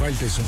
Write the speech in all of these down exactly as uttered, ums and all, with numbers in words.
Rafael Tesoro.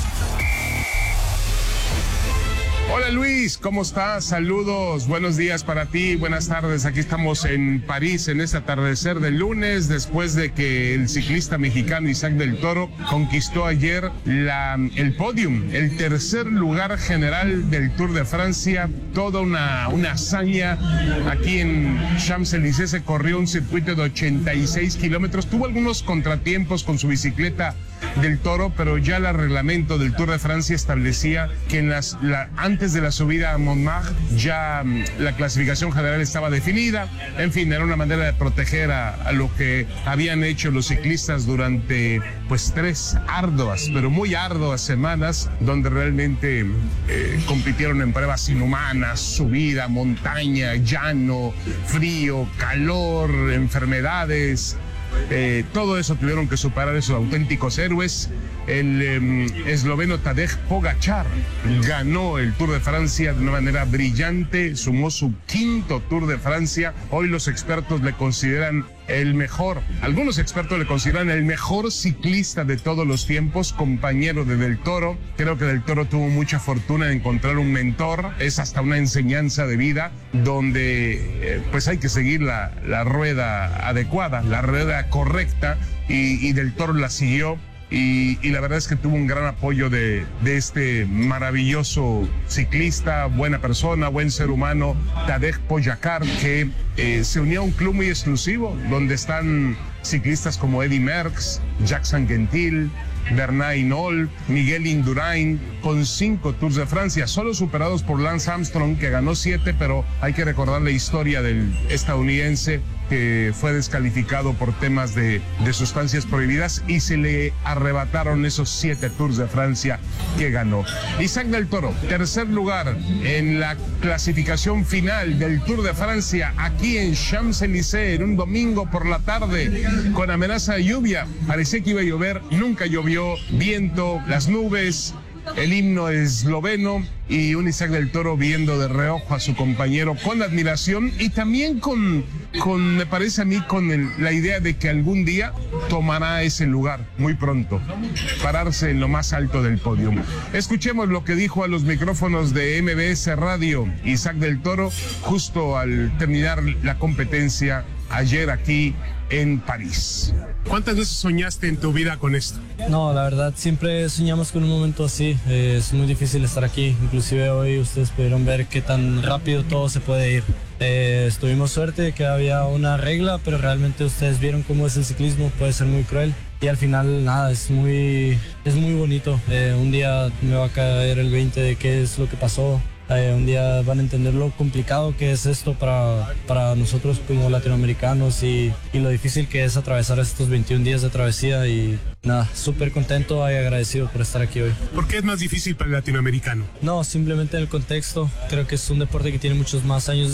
Hola Luis, ¿cómo estás? Saludos, buenos días para ti, buenas tardes. Aquí estamos en París en este atardecer del lunes, después de que el ciclista mexicano Isaac del Toro conquistó ayer la, el podium, el tercer lugar general del Tour de Francia. Toda una, una hazaña. Aquí en Champs-Élysées se corrió un circuito de ochenta y seis kilómetros. Tuvo algunos contratiempos con su bicicleta del Toro, pero ya el reglamento del Tour de Francia establecía que en las, la, antes de la subida a Montmartre ya um, la clasificación general estaba definida. En fin, era una manera de proteger a, a lo que habían hecho los ciclistas durante pues tres arduas, pero muy arduas semanas, donde realmente eh, compitieron en pruebas inhumanas, subida, montaña, llano, frío, calor, enfermedades. Eh, todo eso tuvieron que superar esos auténticos héroes. El eh, esloveno Tadej Pogačar ganó el Tour de Francia de una manera brillante, sumó su quinto Tour de Francia. Hoy los expertos le consideran el mejor, algunos expertos le consideran el mejor ciclista de todos los tiempos, compañero de Del Toro. Creo que Del Toro tuvo mucha fortuna de encontrar un mentor, es hasta una enseñanza de vida donde eh, pues hay que seguir la, la rueda adecuada, la rueda correcta, y, y Del Toro la siguió. Y, y la verdad es que tuvo un gran apoyo de, de este maravilloso ciclista, buena persona, buen ser humano, Tadej Pogačar, que eh, se unió a un club muy exclusivo, donde están ciclistas como Eddy Merckx, Jacques Anquetil, Bernard Hinault, Miguel Indurain, con cinco Tours de Francia, solo superados por Lance Armstrong, que ganó siete, pero hay que recordar la historia del estadounidense que fue descalificado por temas de, de sustancias prohibidas y se le arrebataron esos siete Tours de Francia que ganó. Isaac del Toro, tercer lugar en la clasificación final del Tour de Francia, aquí en Champs-Élysées, en un domingo por la tarde, con amenaza de lluvia. Parecía que iba a llover, nunca llovió, viento, las nubes, el himno esloveno y un Isaac del Toro viendo de reojo a su compañero con admiración y también con, con me parece a mí, con el, la idea de que algún día tomará ese lugar, muy pronto, pararse en lo más alto del podio. Escuchemos lo que dijo a los micrófonos de M B S Radio Isaac del Toro justo al terminar la competencia ayer aquí en París. ¿Cuántas veces soñaste en tu vida con esto? No, la verdad, siempre soñamos con un momento así. Eh, es muy difícil estar aquí. Inclusive hoy ustedes pudieron ver qué tan rápido todo se puede ir. Eh, tuvimos suerte de que había una regla, pero realmente ustedes vieron cómo es el ciclismo. Puede ser muy cruel. Y al final, nada, es muy, es muy bonito. Eh, un día me va a caer el veinte de qué es lo que pasó. Eh, un día van a entender lo complicado que es esto para, para nosotros como latinoamericanos y, y lo difícil que es atravesar estos veintiún días de travesía y nada, súper contento y agradecido por estar aquí hoy. ¿Por qué es más difícil para el latinoamericano? No, simplemente el contexto. Creo que es un deporte que tiene muchos más años